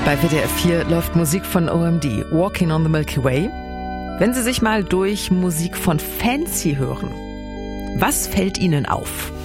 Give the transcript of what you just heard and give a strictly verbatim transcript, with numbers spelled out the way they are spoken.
Bei W D R vier läuft Musik von O M D, Walking on the Milky Way. Wenn Sie sich mal durch Musik von Fancy hören, was fällt Ihnen auf?